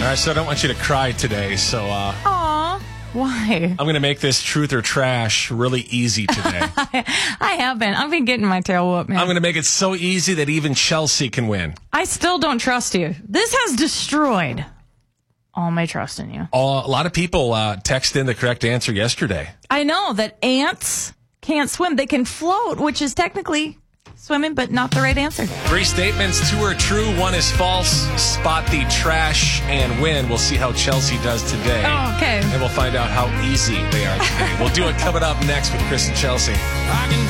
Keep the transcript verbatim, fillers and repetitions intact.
right, so I don't want you to cry today, so uh, Aw, why? I'm going to make this truth or trash really easy today. I haven't. I've been getting my tail whooped, man. I'm going to make it so easy that even Chelsea can win. I still don't trust you. This has destroyed all my trust in you. Uh, a lot of people uh, text in the correct answer yesterday. I know that ants can't swim. They can float, which is technically swimming, but not the right answer. Three statements, two are true, one is false. Spot the trash and win. We'll see how Chelsea does today. Oh, okay. And we'll find out how easy they are today. We'll do it coming up next with Chris and Chelsea. I can